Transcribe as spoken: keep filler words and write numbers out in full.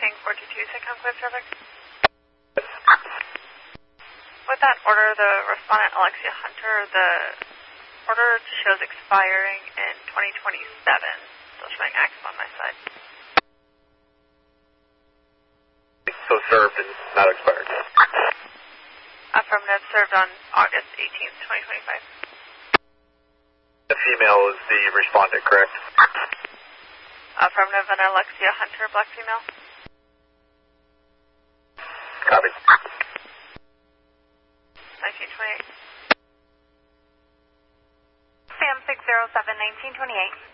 King four two two, Second Clear traffic. With that order, the respondent Alexia Hunter, the order shows expiring in twenty twenty-seven. Still showing active on my side. So served and not expired. Affirmative, served on August eighteenth, twenty twenty-five. The female is the respondent, correct? Affirmative, and Alexia Hunter, black female. Copy. nineteen twenty-eight. Sam six zero seven, nineteen twenty-eight.